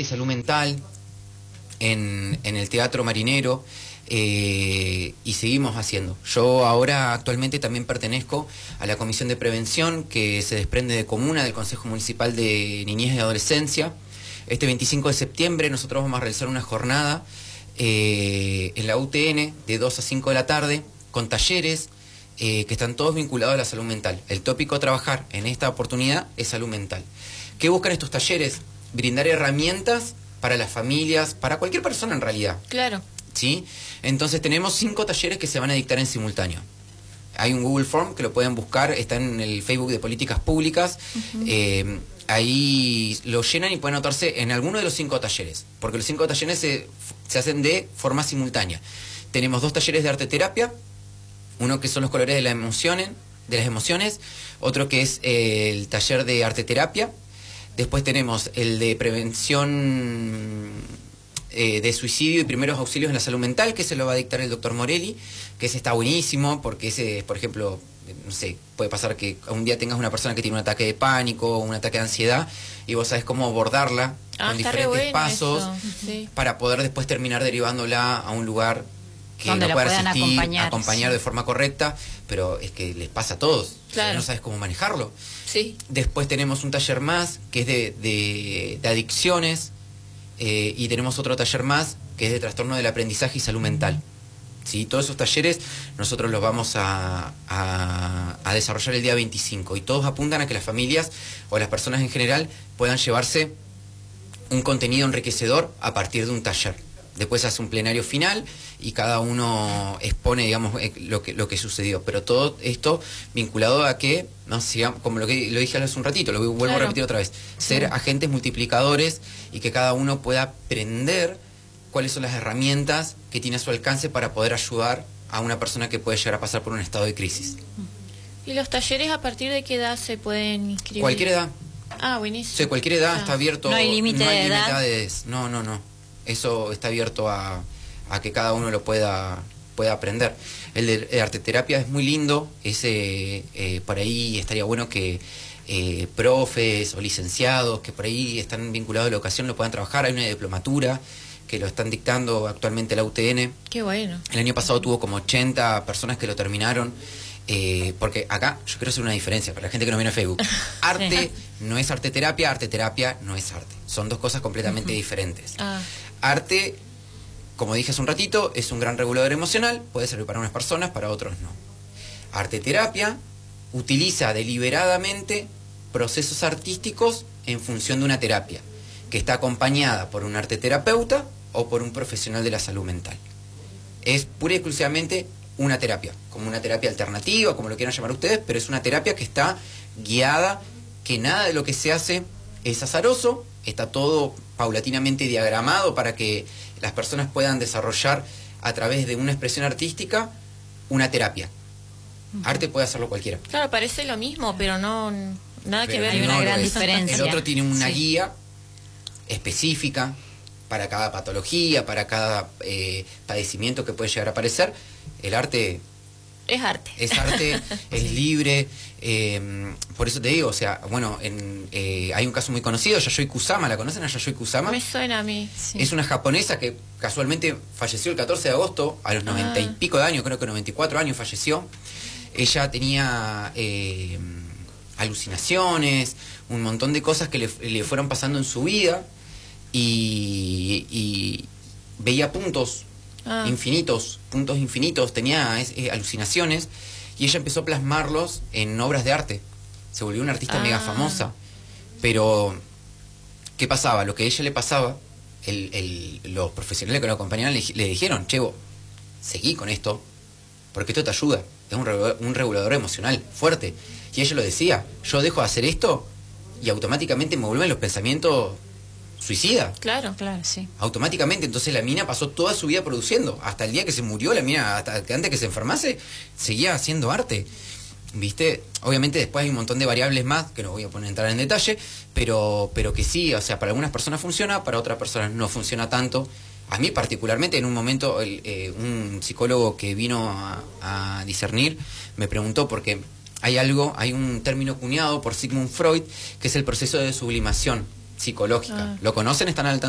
arte y salud mental en el Teatro Marinero, y seguimos haciendo. Yo ahora actualmente también pertenezco a la Comisión de Prevención, que se desprende de Comuna, del Consejo Municipal de Niñez y Adolescencia. Este 25 de septiembre nosotros vamos a realizar una jornada en la UTN de 2 a 5 de la tarde, con talleres que están todos vinculados a la salud mental. El tópico a trabajar en esta oportunidad es salud mental. ¿Qué buscan estos talleres? Brindar herramientas para las familias, para cualquier persona en realidad. Claro. ¿Sí? Entonces tenemos 5 talleres que se van a dictar en simultáneo. Hay un Google Form que lo pueden buscar, está en el Facebook de Políticas Públicas. Ahí lo llenan y pueden anotarse en alguno de los 5 talleres, porque los 5 talleres se hacen de forma simultánea. Tenemos 2 talleres de arte terapia, uno que son los colores de las emociones, otro que es el taller de arte terapia. Después tenemos el de prevención de suicidio y primeros auxilios en la salud mental, que se lo va a dictar el doctor Morelli, que ese está buenísimo, porque ese, por ejemplo, no sé, puede pasar que un día tengas una persona que tiene un ataque de pánico o un ataque de ansiedad y vos sabés cómo abordarla con diferentes pasos para poder después terminar derivándola a un lugar que donde no pueda asistir, acompañar de forma correcta, pero es que les pasa a todos, claro. No sabes cómo manejarlo. Sí. Después tenemos un taller más que es de adicciones, y tenemos otro taller más que es de trastorno del aprendizaje y salud mental. ¿Sí? Todos esos talleres nosotros los vamos a desarrollar el día 25 y todos apuntan a que las familias o las personas en general puedan llevarse un contenido enriquecedor a partir de un taller. Después se hace un plenario final y cada uno expone, digamos, lo que sucedió. Pero todo esto vinculado a que, no sé, como lo que lo dije hace un ratito, lo vuelvo a repetir otra vez, ser agentes multiplicadores y que cada uno pueda aprender cuáles son las herramientas que tiene a su alcance para poder ayudar a una persona que puede llegar a pasar por un estado de crisis. ¿Y los talleres a partir de qué edad se pueden inscribir? Cualquier edad. Ah, buenísimo. O sea, cualquier edad está abierto. No hay límite de edad. Edades. No. Eso está abierto a que cada uno lo pueda aprender. El de arte terapia es muy lindo. Ese por ahí estaría bueno que profes o licenciados que por ahí están vinculados a la educación lo puedan trabajar. Hay una diplomatura que lo están dictando actualmente la UTN. Qué bueno. El año pasado tuvo como 80 personas que lo terminaron. Porque acá yo quiero hacer una diferencia para la gente que no viene a Facebook. Arte no es arte terapia no es arte. Son dos cosas completamente diferentes. Arte, como dije hace un ratito, es un gran regulador emocional, puede servir para unas personas, para otros no. Arte terapia utiliza deliberadamente procesos artísticos en función de una terapia, que está acompañada por un arte terapeuta o por un profesional de la salud mental. Es pura y exclusivamente una terapia, como una terapia alternativa, como lo quieran llamar ustedes, pero es una terapia que está guiada, que nada de lo que se hace es azaroso, está todo paulatinamente diagramado para que las personas puedan desarrollar a través de una expresión artística una terapia. Arte puede hacerlo cualquiera. Claro, parece lo mismo, pero no nada que ver. Hay una gran diferencia. El otro tiene una guía específica para cada patología, para cada padecimiento que puede llegar a aparecer. El arte es arte. Es arte, es libre. Por eso te digo, o sea, bueno, hay un caso muy conocido, Yayoi Kusama. ¿La conocen a Yayoi Kusama? Me suena a mí. Sí. Es una japonesa que casualmente falleció el 14 de agosto, a los 90 y pico de años, creo que 94 años falleció. Ella tenía alucinaciones, un montón de cosas que le fueron pasando en su vida y veía puntos infinitos, tenía alucinaciones y ella empezó a plasmarlos en obras de arte. Se volvió una artista mega famosa. Pero, ¿qué pasaba? Lo que a ella le pasaba, los profesionales que lo acompañaban le dijeron, Chevo, seguí con esto, porque esto te ayuda. Es un regulador emocional fuerte. Y ella lo decía, yo dejo de hacer esto y automáticamente me vuelven los pensamientos suicida. Claro, sí. Automáticamente. Entonces la mina pasó toda su vida produciendo. Hasta el día que se murió, la mina, hasta que antes que se enfermase, seguía haciendo arte. ¿Viste? Obviamente después hay un montón de variables más, que no voy a poner a entrar en detalle, pero que sí, o sea, para algunas personas funciona, para otras personas no funciona tanto. A mí particularmente, en un momento, un psicólogo que vino a discernir me preguntó, porque hay un término cuñado por Sigmund Freud, que es el proceso de sublimación psicológica. ¿Lo conocen? ¿Están al tanto?